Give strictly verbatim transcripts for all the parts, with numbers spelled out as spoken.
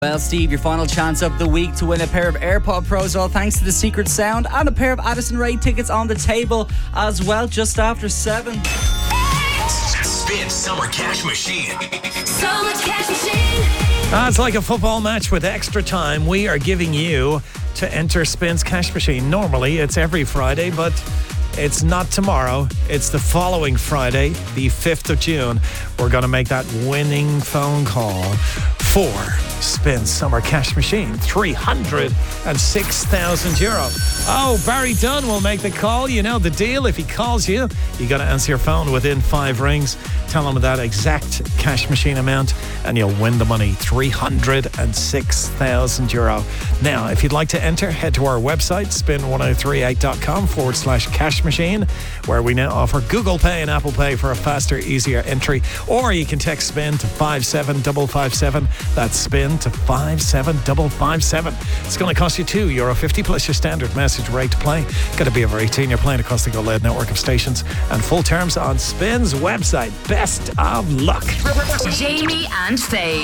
Well, Steve, your final chance of the week to win a pair of AirPod Pros, all thanks to the Secret Sound, and a pair of Addison Rae tickets on the table as well, just after seven. Spin Summer Cash Machine. Summer Cash Machine. Ah, it's like a football match with extra time. We are giving you to enter Spin's Cash Machine. Normally, it's every Friday, but it's not tomorrow. It's the following Friday, the fifth of June. We're going to make that winning phone call for Spin Summer Cash Machine. three hundred six thousand euro. Oh, Barry Dunn will make the call. You know the deal. If he calls you, you got to answer your phone within five rings. Tell him that exact cash machine amount and you'll win the money. three hundred six thousand euro. Now, if you'd like to enter, head to our website, spin ten thirty-eight dot com forward slash cash machine, where we now offer Google Pay and Apple Pay for a faster, easier entry. Or you can text SPIN to five seven five five seven. That's SPIN to five seven five five seven. It's going to cost you two euro fifty plus your standard message rate to play. Got to be over eighteen. You're playing across the Go Loud network of stations. And full terms on Spin's website. Best of luck. Jamie and Faye.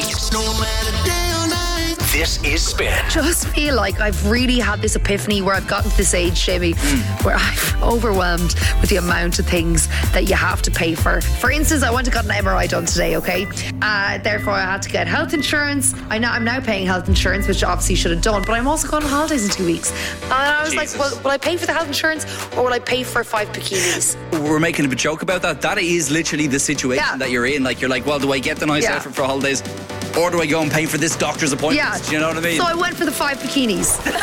This is Spin. Just feel like I've really had this epiphany where I've gotten to this age, Jamie, mm. where I'm overwhelmed with the amount of things that you have to pay for. For instance, I went to get an M R I done today, okay? Uh, therefore, I had to get health insurance. I know I'm now paying health insurance, which I obviously should have done, but I'm also going on holidays in two weeks. And I was Jesus. like, well, will I pay for the health insurance or will I pay for five bikinis? We're making a bit joke about that. That is literally the situation yeah. that you're in. Like, you're like, well, do I get the nice yeah. outfit for holidays? Or do I go and pay for this doctor's appointment? Yeah. Do you know what I mean? So I went for the five bikinis. Because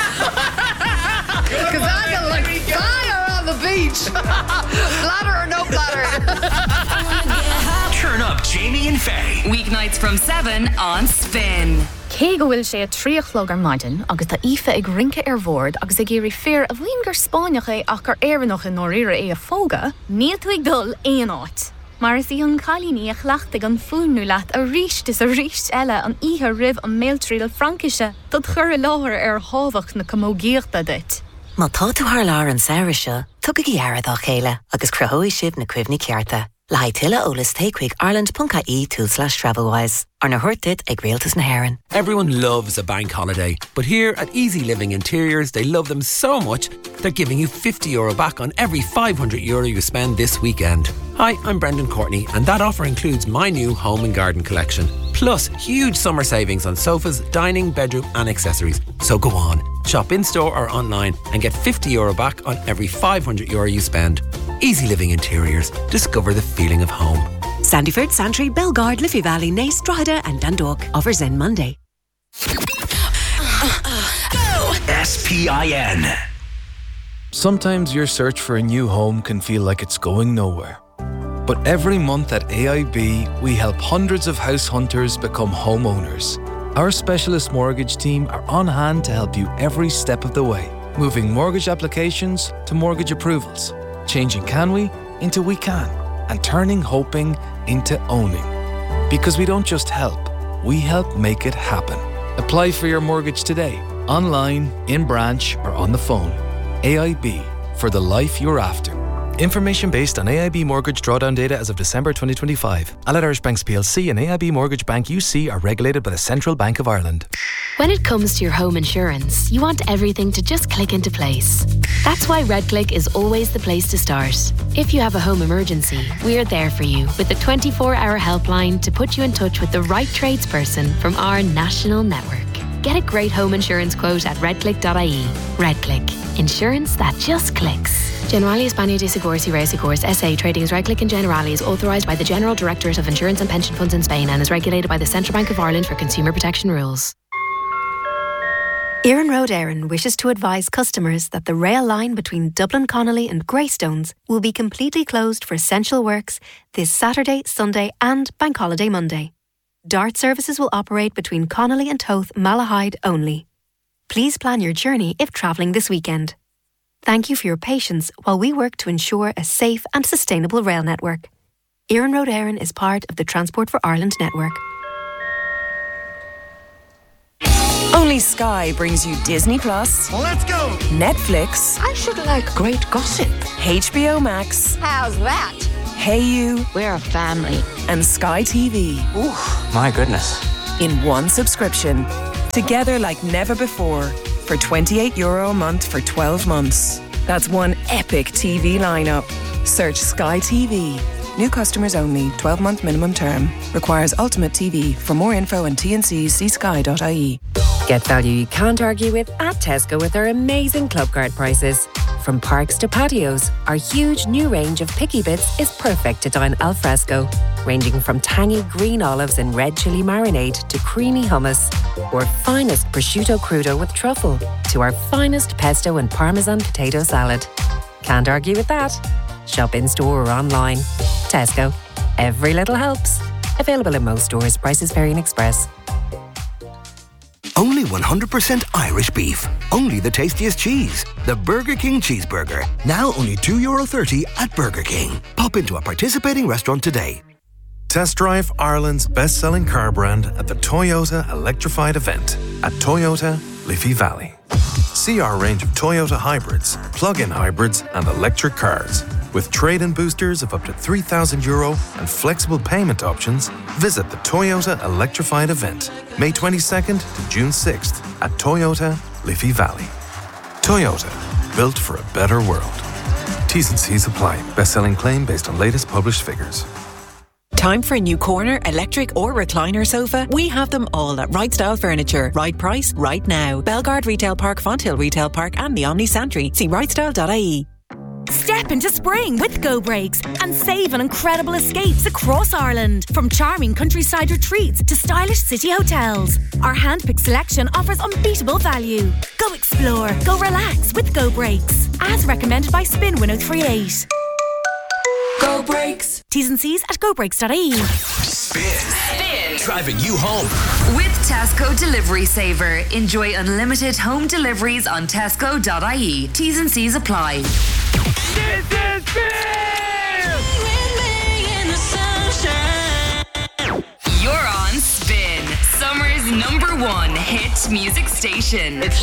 I feel like fire on the beach. Bladder or no bladder. Turn up Jamie and Faye. Weeknights from seven on Spin. Cé go bhfuil sé a tríochlog ar maidin, agus tá ife ag rinke ar bhord, agus ag géirí fear a bhíon gur Spáineach é ach gur éireannach in nóiríre é a fóga, níl tú ag dul éon áit. Mar is í an chalíní a chhlaachtaigh an fúnú leat a ríist is a ríist eile an ihe ribh an méiltríal Frankise, dod chur i láthir ar hábhach na comógíochta dit. Má tá tú thar lár an saoire seo, tugad í airad á chéile, agus cruthóidh sibh na cuimhní cearta. Le haid tuile ólas takeaway ireland dot I E two slash travelwise. Ar na huirtit ag réaltas na hÉireann. Everyone loves a bank holiday, but here at Easy Living Interiors, they love them so much, they're giving you fifty euro back on every five hundred euro you spend this weekend. Hi, I'm Brendan Courtney, and that offer includes my new home and garden collection. Plus, huge summer savings on sofas, dining, bedroom and accessories. So go on, shop in-store or online and get fifty euro back on every five hundred euro you spend. Easy Living Interiors. Discover the feeling of home. Sandyford, Santry, Belgard, Liffey Valley, Naas, Drogheda and Dundalk. Offers end Monday. S P I N. Sometimes your search for a new home can feel like it's going nowhere. But every month at A I B, we help hundreds of house hunters become homeowners. Our specialist mortgage team are on hand to help you every step of the way, moving mortgage applications to mortgage approvals, changing can we into we can, and turning hoping into owning. Because we don't just help, we help make it happen. Apply for your mortgage today, online, in branch, or on the phone. A I B, for the life you're after. Information based on A I B mortgage drawdown data as of December twenty twenty-five. Allied Irish Banks P L C and A I B Mortgage Bank U C are regulated by the Central Bank of Ireland. When it comes to your home insurance, you want everything to just click into place. That's why RedClick is always the place to start. If you have a home emergency, we're there for you with a twenty-four hour helpline to put you in touch with the right tradesperson from our national network. Get a great home insurance quote at redclick dot I E. RedClick. Insurance that just clicks. Generali España de Seguros y Reaseguros S A trading as RedClick and Generali is authorised by the General Directorate of Insurance and Pension Funds in Spain and is regulated by the Central Bank of Ireland for consumer protection rules. Éireann Road Éireann wishes to advise customers that the rail line between Dublin Connolly and Greystones will be completely closed for essential works this Saturday, Sunday and Bank Holiday Monday. DART services will operate between Connolly and Toth Malahide only. Please plan your journey if travelling this weekend. Thank you for your patience while we work to ensure a safe and sustainable rail network. Éireann Road Éireann is part of the Transport for Ireland network. Only Sky brings you Disney Plus. Let's go! Netflix. I should like great gossip. H B O Max. How's that? Hey You. We're a family. And Sky T V. Ooh, my goodness. In one subscription. Together like never before for twenty-eight euro a month for twelve months. That's one epic T V lineup. Search Sky T V. New customers only. twelve-month minimum term. Requires Ultimate T V. For more info and T N Cs, see sky dot I E. Get value you can't argue with at Tesco with our amazing club card prices. From parks to patios, our huge new range of picky bits is perfect to dine al fresco, ranging from tangy green olives and red chili marinade to creamy hummus, or finest prosciutto crudo with truffle, to our finest pesto and parmesan potato salad. Can't argue with that. Shop in store or online. Tesco. Every little helps. Available in most stores. Prices vary in Express. Only one hundred percent Irish beef. Only the tastiest cheese. The Burger King Cheeseburger. Now only two euro thirty at Burger King. Pop into a participating restaurant today. Test drive Ireland's best-selling car brand at the Toyota Electrified event at Toyota Liffey Valley. See our range of Toyota hybrids, plug-in hybrids and electric cars. With trade-in boosters of up to three thousand euro and flexible payment options, visit the Toyota Electrified event, May twenty-second to June sixth at Toyota Liffey Valley. Toyota, built for a better world. T's and C's apply. Best-selling claim based on latest published figures. Time for a new corner, electric or recliner sofa? We have them all at Right Style Furniture. Right price, right now. Belgard Retail Park, Fonthill Retail Park and the Omni Santry. See right style dot I E. Step into spring with Go Breaks and save on incredible escapes across Ireland. From charming countryside retreats to stylish city hotels. Our handpicked selection offers unbeatable value. Go explore, go relax with Go Breaks. As recommended by Spin one oh three eight. Go Breaks. T's and C's at go breaks dot I E. Spin. Spin. Driving you home. With Tesco Delivery Saver. Enjoy unlimited home deliveries on tesco dot I E. T's and C's apply. This is Spin! You're on Spin. Summer's number one hit music station. It's